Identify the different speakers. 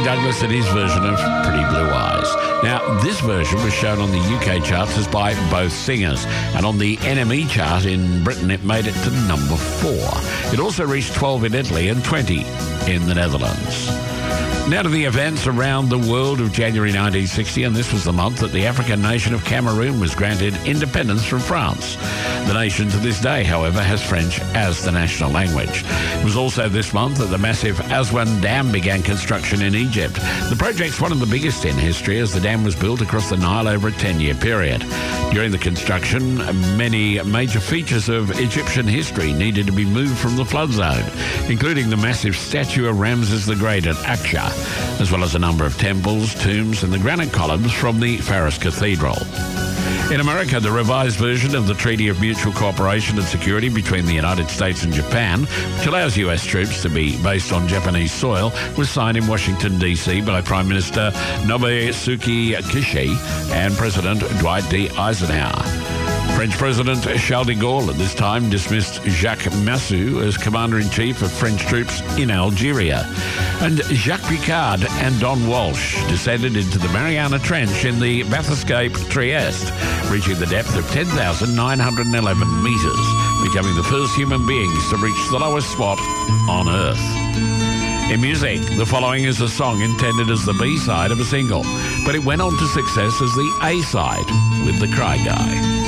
Speaker 1: Gary Douglas and his version of Pretty Blue Eyes. Now, this version was shown on the UK charts as by both singers, and on the NME chart in Britain it made it to number 4. It also reached 12 in Italy and 20 in the Netherlands. Now to the events around the world of January 1960, and this was the month that the African nation of Cameroon was granted independence from France. The nation to this day, however, has French as the national language. It was also this month that the massive Aswan Dam began construction in Egypt. The project's one of the biggest in history, as the dam was built across the Nile over a 10-year period. During the construction, many major features of Egyptian history needed to be moved from the flood zone, including the massive statue of Ramses the Great at Aksha, as well as a number of temples, tombs, and the granite columns from the Pharos Cathedral. In America, the revised version of the Treaty of Mutual Cooperation and Security between the United States and Japan, which allows U.S. troops to be based on Japanese soil, was signed in Washington, D.C. by Prime Minister Nobuyuki Kishi and President Dwight D. Eisenhower. French President Charles de Gaulle at this time dismissed Jacques Massu as Commander-in-Chief of French troops in Algeria. And Jacques Picard and Don Walsh descended into the Mariana Trench in the bathyscaphe Trieste, reaching the depth of 10,911 metres, becoming the first human beings to reach the lowest spot on Earth. In music, the following is a song intended as the B-side of a single, but it went on to success as the A-side with The Cry Guy.